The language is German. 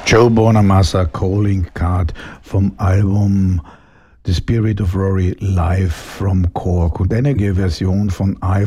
Joe Bonamassa Calling Card vom Album The Spirit of Rory Live from Cork und einige Version von I